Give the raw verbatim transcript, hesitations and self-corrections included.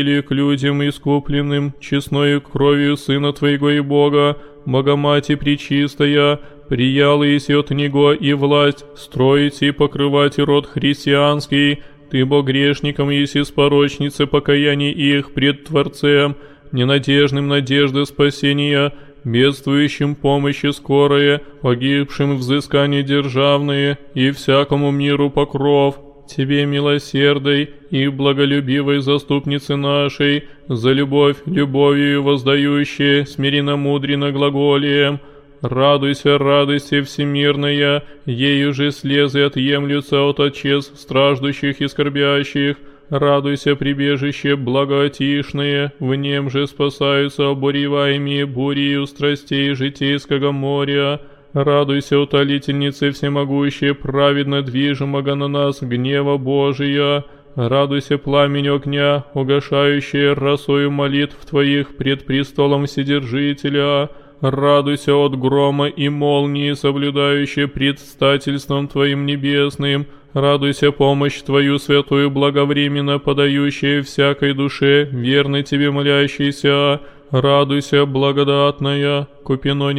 к людям искупленным, честною кровью Сына Твоего и Бога, Богомати Пречистая, прияла еси от Него и власть строить и покрывать род христианский, Ты, бо грешникам еси спорочницы покаяний их пред Творцем, ненадежным надежды спасения, бедствующим помощи скорые, погибшим взыскания державные и всякому миру покров. Тебе, милосердной и благолюбивой заступницы нашей, за любовь любовью воздающие, смиренно-мудренно глаголием, радуйся, радуйся, всемирная, ею же слезы отъемлются от отчез страждущих и скорбящих, радуйся, прибежище благоотишные, в нем же спасаются обуреваемые бурею страстей житейского моря. Радуйся, утолительнице всемогущей, праведно движимого на нас гнева Божия. Радуйся, пламень огня, угашающее росою молитв Твоих пред престолом Вседержителя. Радуйся от грома и молнии, соблюдающей предстательством Твоим небесным. Радуйся, помощь Твою святую благовременно подающая всякой душе, верной Тебе молящейся. Радуйся, благодатная, купино